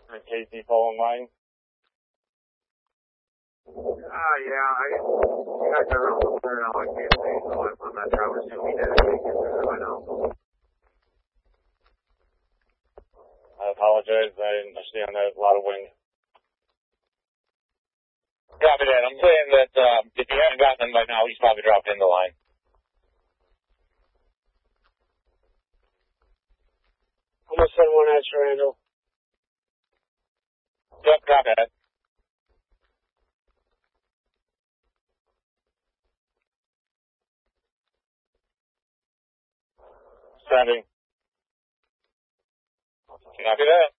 Casey fall in line. Yeah, I got their own turn on Casey, so I'm not sure. I was assuming that it went out. I apologize. I didn't understand there's a lot of wind. Copy that. I'm saying that if you haven't gotten him by now, he's probably dropped in the line. I'm going to send one extra, Randall. Yep, copy that. Sending. Copy that.